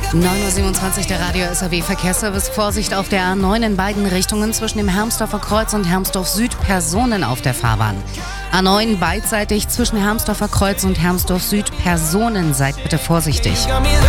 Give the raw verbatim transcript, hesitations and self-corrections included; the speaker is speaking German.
neun Uhr siebenundzwanzig, der Radio S R W Verkehrsservice. Vorsicht auf der A neun in beiden Richtungen zwischen dem Hermsdorfer Kreuz und Hermsdorf Süd. Personen auf der Fahrbahn. A neun beidseitig zwischen Hermsdorfer Kreuz und Hermsdorf Süd. Personen, seid bitte vorsichtig.